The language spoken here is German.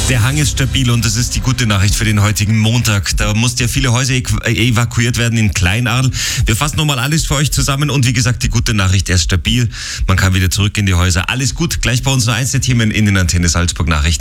Der Hang ist stabil und das ist die gute Nachricht für den heutigen Montag. Da mussten ja viele Häuser evakuiert werden in Kleinadl. Wir fassen nochmal alles für euch zusammen und wie gesagt, die gute Nachricht, er ist stabil. Man kann wieder zurück in die Häuser. Alles gut, gleich bei uns nur eins der Themen in den Antenne Salzburg Nachrichten.